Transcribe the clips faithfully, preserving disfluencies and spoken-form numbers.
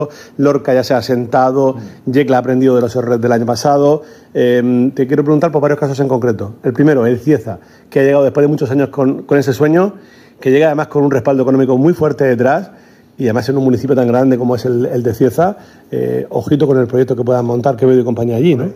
Lorca ya se ha sentado, Yecla ha aprendido de los errores del año pasado. Eh, te quiero preguntar por varios casos en concreto. El primero, el Cieza, que ha llegado después de muchos años con, con ese sueño, que llega además con un respaldo económico muy fuerte detrás y además en un municipio tan grande como es el, el de Cieza. Eh, ojito con el proyecto que puedan montar Quevedo y compañía allí, ¿no?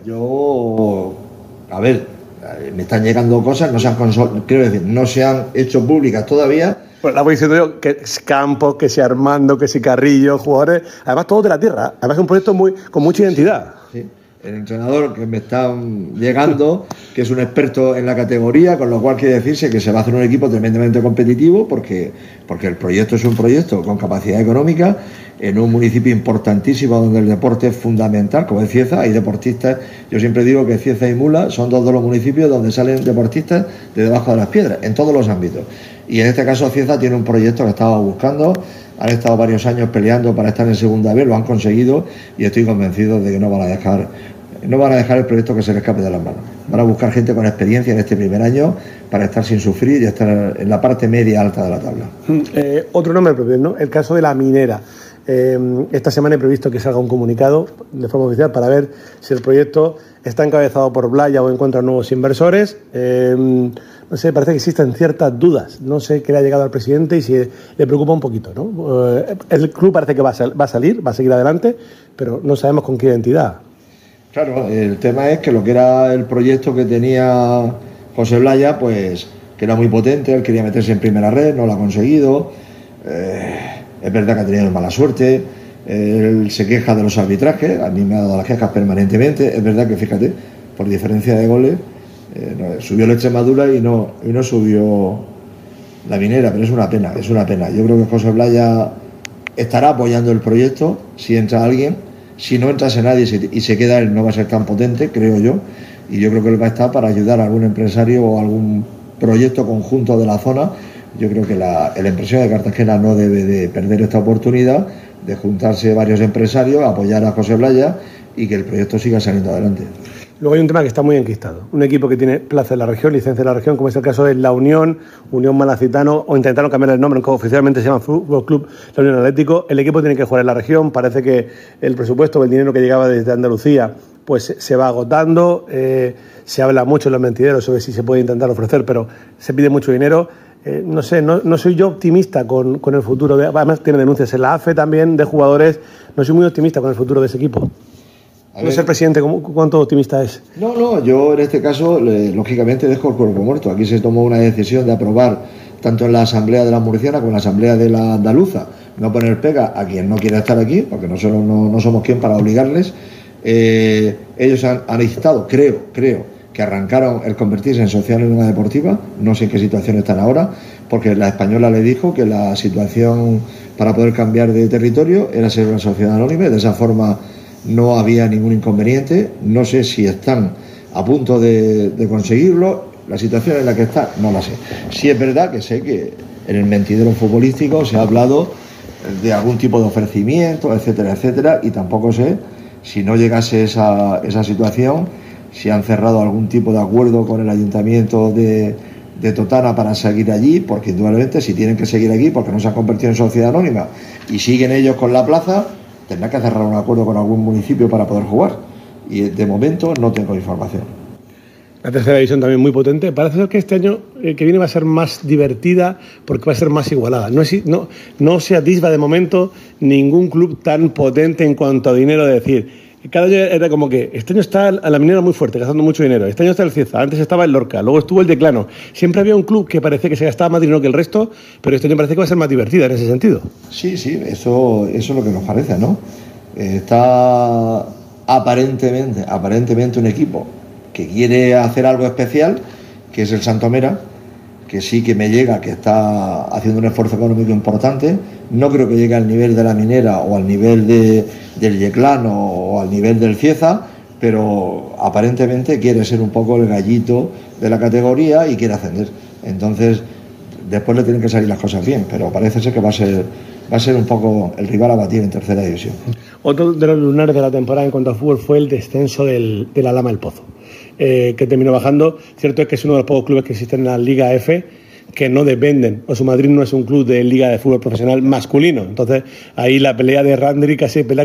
Yo, a ver, me están llegando cosas, no se han consol- quiero decir, no se han hecho públicas todavía. Pues la voy diciendo yo, que es Campos, que si Armando, que si Carrillo, jugadores, además todos de la tierra, además es un proyecto muy, con mucha identidad. Sí, sí. El entrenador que me está llegando, que es un experto en la categoría, con lo cual quiere decirse que se va a hacer un equipo tremendamente competitivo porque, porque el proyecto es un proyecto con capacidad económica en un municipio importantísimo donde el deporte es fundamental, como es Cieza. Hay deportistas, yo siempre digo que Cieza y Mula son dos de los municipios donde salen deportistas de debajo de las piedras, en todos los ámbitos. Y en este caso Cieza tiene un proyecto que estaba buscando, han estado varios años peleando para estar en segunda B, lo han conseguido y estoy convencido de que no van a dejar no van a dejar el proyecto que se les escape de las manos. Van a buscar gente con experiencia en este primer año para estar sin sufrir y estar en la parte media alta de la tabla. Eh, otro nombre propio, ¿no? El caso de La Minera. Eh, esta semana he previsto que salga un comunicado de forma oficial para ver si el proyecto está encabezado por Blaya o encuentra nuevos inversores. Eh, no sé, parece que existen ciertas dudas. No sé qué le ha llegado al presidente y si le preocupa un poquito, ¿no? Eh, el club parece que va a, sal- va a salir, va a seguir adelante, pero no sabemos con qué identidad. Claro, el tema es que lo que era el proyecto que tenía José Blaya, pues que era muy potente, él quería meterse en primera red, no lo ha conseguido. Eh, es verdad que ha tenido mala suerte, él se queja de los arbitrajes, a mí me ha dado las quejas permanentemente. Es verdad que, fíjate, por diferencia de goles, eh, no, subió la Extremadura y no, y no subió La Minera, pero es una pena, es una pena. Yo creo que José Blaya estará apoyando el proyecto si entra alguien. Si no entrase nadie y se queda él, no va a ser tan potente, creo yo, y yo creo que él va a estar para ayudar a algún empresario o algún proyecto conjunto de la zona. Yo creo que la, el empresario de Cartagena no debe de perder esta oportunidad de juntarse varios empresarios, apoyar a José Blaya y que el proyecto siga saliendo adelante. Luego hay un tema que está muy enquistado. Un equipo que tiene plaza en la región, licencia en la región, como es el caso de La Unión, Unión Malacitano, o intentaron cambiar el nombre, aunque oficialmente se llama Fútbol Club La Unión Atlético. El equipo tiene que jugar en la región. Parece que el presupuesto, el dinero que llegaba desde Andalucía, pues se va agotando. Eh, se habla mucho en los mentideros sobre si se puede intentar ofrecer, pero se pide mucho dinero. Eh, no sé, no, no soy yo optimista con, con el futuro. De, además, tiene denuncias en la A F E también de jugadores. No soy muy optimista con el futuro de ese equipo. No sé, presidente, ¿cuánto optimista es? No, no, yo en este caso, le, lógicamente, dejo el cuerpo muerto. Aquí se tomó una decisión de aprobar, tanto en la Asamblea de la Murciana como en la Asamblea de la Andaluza, no poner pega a quien no quiera estar aquí, porque nosotros no, no somos quien para obligarles. Eh, ellos han, han instado, creo, creo, que arrancaron el convertirse en social en una deportiva. No sé en qué situación están ahora, porque la Española le dijo que la situación para poder cambiar de territorio era ser una sociedad anónima, y de esa forma no había ningún inconveniente. No sé si están a punto de, de conseguirlo. La situación en la que está, no la sé. Sí es verdad que sé que en el mentidero futbolístico se ha hablado de algún tipo de ofrecimiento, etcétera, etcétera, y tampoco sé si no llegase esa, esa situación, si han cerrado algún tipo de acuerdo con el ayuntamiento de, de Totana para seguir allí, porque indudablemente si tienen que seguir aquí porque no se han convertido en sociedad anónima y siguen ellos con la plaza, tendrá que cerrar un acuerdo con algún municipio para poder jugar, y de momento no tengo información. La tercera división también muy potente. Parece ser que este año eh, que viene va a ser más divertida porque va a ser más igualada. No, es, no, no se atisba de momento ningún club tan potente en cuanto a dinero, de decir, cada año era como que este año está a La Minera muy fuerte, gastando mucho dinero. Este año está el Cieza, antes estaba el Lorca, luego estuvo el Yeclano. Siempre había un club que parecía que se gastaba más dinero que el resto, pero este año parece que va a ser más divertida en ese sentido. Sí, sí, eso, eso es lo que nos parece, ¿no? Eh, está aparentemente, aparentemente un equipo que quiere hacer algo especial, que es el Santomera, que sí que me llega, que está haciendo un esfuerzo económico importante. No creo que llegue al nivel de La Minera o al nivel de, del Yeclano o al nivel del Cieza, pero aparentemente quiere ser un poco el gallito de la categoría y quiere ascender. Entonces, después le tienen que salir las cosas bien, pero parece ser que va a ser, va a ser un poco el rival a batir en tercera división. Otro de los lunares de la temporada en cuanto al fútbol fue el descenso del, de la Lama del Pozo, eh, que terminó bajando. Cierto es que es uno de los pocos clubes que existen en la Liga F, que no dependen, o su Madrid no es un club de liga de fútbol profesional masculino. Entonces, ahí la pelea de Randri casi pelea